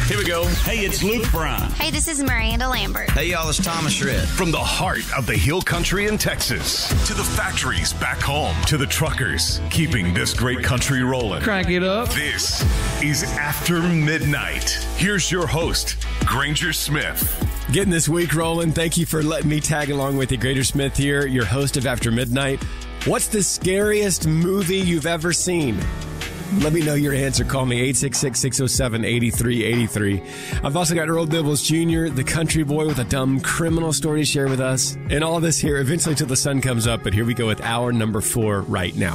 Here we go. Hey, it's Luke Bryan. Hey, this is Miranda Lambert. Hey, y'all, it's Thomas Rhett. From the heart of the Hill Country in Texas to the factories back home to the truckers keeping this great country rolling. Crank it up. This is After Midnight. Here's your host, Granger Smith. Getting this week rolling. Thank you for letting me tag along with you. Granger Smith here, your host of After Midnight. What's the scariest movie you've ever seen? Let me know your answer. Call me 866-607-8383. I've also got Earl Dibbles Jr., the country boy with a dumb criminal story to share with us. And all this here eventually till the sun comes up. But here we go with hour number 4 right now.